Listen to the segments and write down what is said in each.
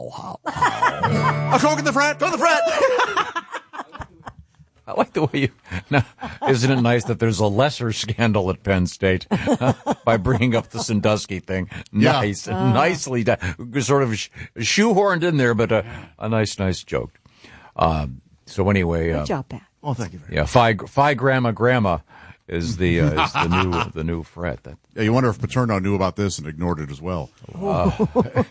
I'll go in the frat. Go to the frat. I like the way you. Now, isn't it nice that there's a lesser scandal at Penn State by bringing up the Sandusky thing? Nice, nicely done. Sort of shoehorned in there, but a nice joke. So anyway, good job, Pat. Well, thank you very much. Phi Grandma is the new fret. Yeah, you wonder if Paterno knew about this and ignored it as well. Wow.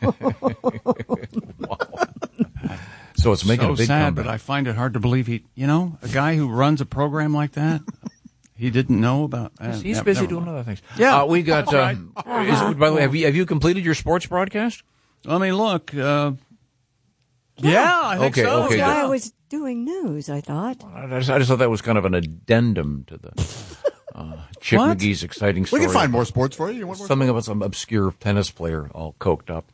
So it's making a big sad, comeback. but I find it hard to believe a guy who runs a program like that, he didn't know about. He's busy doing other things. Yeah, we got. Right. By the way, have you completed your sports broadcast? Let me look. I think so. Okay. I was doing news, I thought. I just thought that was kind of an addendum to the Chick McGee's exciting story. We can find more sports for you. You want more Something about some obscure tennis player all coked up.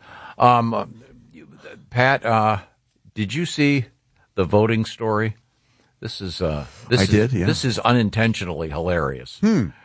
Pat, did you see the voting story? This is did, yeah. This is unintentionally hilarious.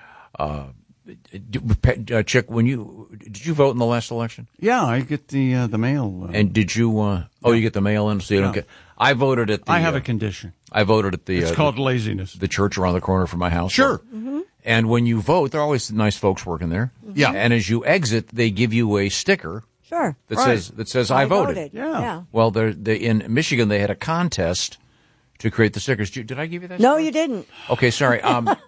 Chick, did you vote in the last election? Yeah, I get the mail. And did you? You get the mail in, so you don't get. I voted at the. I have a condition. I voted at the. It's called laziness. The church around the corner from my house. Sure. Mm-hmm. And when you vote, there are always nice folks working there. Yeah. And as you exit, they give you a sticker. Sure. That says I voted. Yeah. Well, in Michigan they had a contest to create the stickers. Did I give you that? No, story? you didn't. Okay, sorry.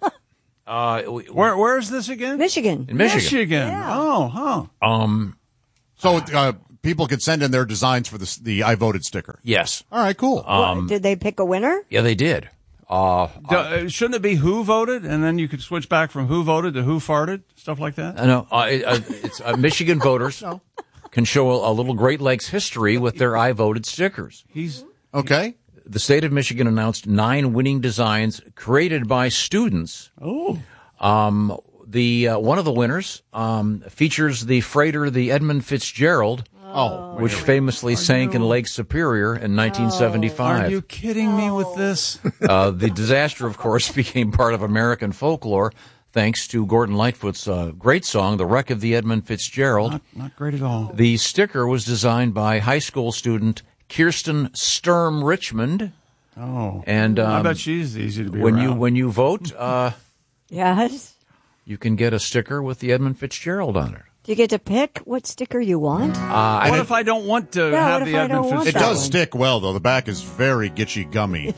Where is this again? Michigan. In Michigan. Yeah. Oh, So people could send in their designs for the I voted sticker. Yes. All right, cool. Did they pick a winner? Yeah, they did. shouldn't it be who voted, and then you could switch back from who voted to who farted, stuff like that? No, it's Michigan voters can show a little Great Lakes history with their I voted stickers. Okay. The state of Michigan announced 9 winning designs created by students. Oh. One of the winners features the freighter, the Edmund Fitzgerald, which famously sank in Lake Superior in 1975. Are you kidding me with this? The disaster, of course, became part of American folklore thanks to Gordon Lightfoot's great song, The Wreck of the Edmund Fitzgerald. Not great at all. The sticker was designed by high school student Kirsten Sturm Richmond. Oh. And I bet she's easy to be when around. when you vote, Yes. you can get a sticker with the Edmund Fitzgerald on it. Do you get to pick what sticker you want? What if I don't want to have the Edmund Fitzgerald? It does stick well, though. The back is very gitchy gummy.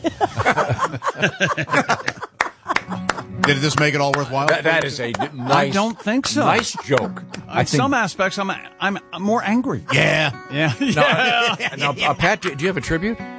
Did this make it all worthwhile? That is a nice. I don't think so. Nice joke. In some aspects, I'm more angry. Yeah. Yeah. Now, Pat, do you have a tribute?